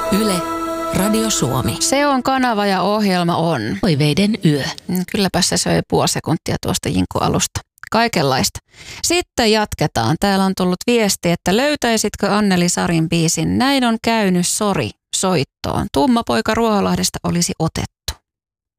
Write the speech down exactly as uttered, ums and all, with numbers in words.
Yle, Radio Suomi. Se on kanava ja ohjelma on. Toiveiden yö. Kylläpä se söi puoli sekuntia tuosta Jinkku-alusta. Kaikenlaista. Sitten jatketaan. Täällä on tullut viesti, että löytäisitkö Anneli Sarin biisin Näin on käynyt, sori, soittoon. Tumma poika Ruoholahdesta olisi otettu.